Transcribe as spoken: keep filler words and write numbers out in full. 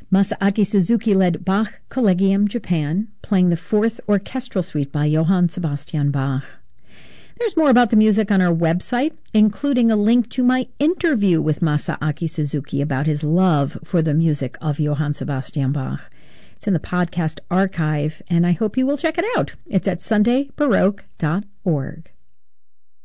Masaaki Suzuki led Bach Collegium Japan, playing the Fourth Orchestral Suite by Johann Sebastian Bach. There's more about the music on our website, including a link to my interview with Masaaki Suzuki about his love for the music of Johann Sebastian Bach. It's in the podcast archive, and I hope you will check it out. It's at sunday baroque dot org.